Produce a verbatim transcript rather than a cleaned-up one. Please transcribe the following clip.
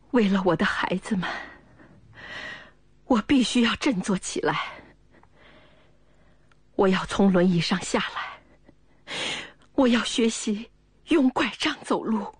为了我的孩子们，我必须要振作起来。我要从轮椅上下来，我要学习用拐杖走路。